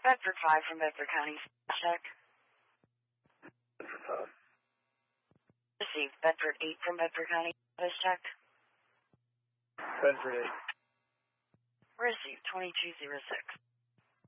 Bedford 5 from Bedford County. Check. Bedford 5. Received. Bedford 8 from Bedford County. Check. Bedford 8. Received. 2206.